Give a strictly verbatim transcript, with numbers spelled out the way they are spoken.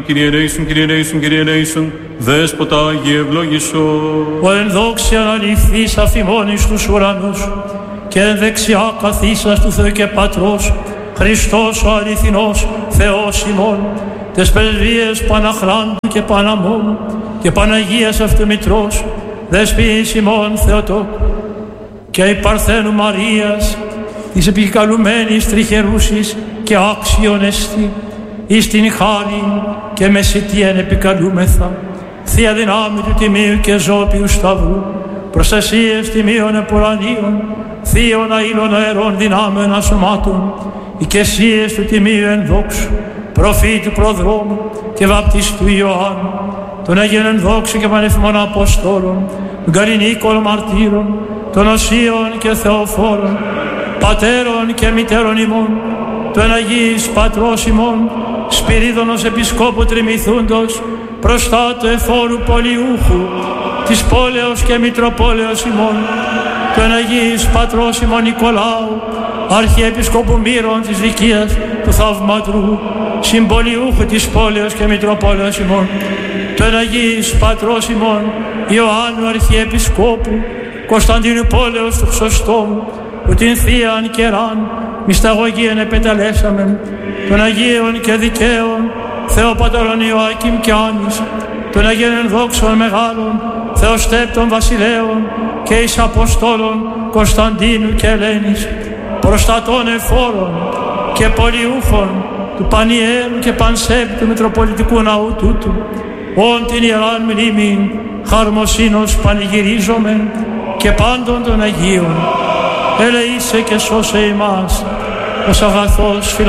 Κύριε ελέησον, Κύριε ελέησον, Κύριε ελέησον, Δέσποτα Άγιε ευλόγησον. Ο εν δόξη αναληφθείς αφημών εις τους ουρανούς και εν δεξιά καθίσας του Θεού και Πατρός, Χριστός ο αληθινός Θεός ημών, τες πρεσβείες Παναχράντου και Παναμών και Παναγίας Αυτομητρός, Δεσποινής ημών Θεοτόκου και η Παρθένου Μαρίας, της επικαλουμένης τριχερούσης και άξιον εστί, εις την χάριν και μεσητίαν επικαλούμεθα, Θεία δυνάμει του Τιμίου και Ζώπιου Σταυρού, προστασίες Τιμίων Επουρανίων, Θείων αήλων αερών δυνάμεων ασωμάτων, οικεσίες του Τιμίου ενδόξου, προφήτου προδρόμου και βαπτιστού Ιωάννου, των Αγίων ενδόξου και πανεφημών Αποστόλων, των Καλλινίκων μαρτύρων, των Οσίων και Θεοφόρων, πατέρων και μητέρων ημών, των Αγίης Πατρός ημών, Σπυρίδωνος Επισκόπου Τριμηθούντος, προστάτου εφόρου πολιούχου, της πόλεως και Μητροπόλεως ημών, των Αγίης Πατρός ημών Νικολάου, Αρχιεπισκόπου Μύρων της Λυκίας του Θαυματρού, συμπολιούχου της πόλεως και Μητροπόλεως ημών, των Αγίης Πατρός ημών Ιωάννου Αρχιεπισκόπου, Κωνσταντίνου πόλεως του Χρυσοστόμου, που την Θείαν καιράν μυσταγωγίαν επεταλέσαμεν, των Αγίων και Δικαίων Θεοπατώρων Ιωάκιμ και Άνης, των Αγίων ενδόξων μεγάλων Θεοστέπτων Βασιλέων και εις Αποστόλων Κωνσταντίνου και Ελένης, προστατών εφόρων και πολιούχων του Πανιέρου και Πανσέπτου Μητροπολιτικού Ναού τούτου, όν την Ιεράν μνήμην χαρμοσύνος πανηγυρίζομεν και πάντων των Αγίων. Ελεήσε και σώσε ημάς, ως αγαθός φιλανθρωπός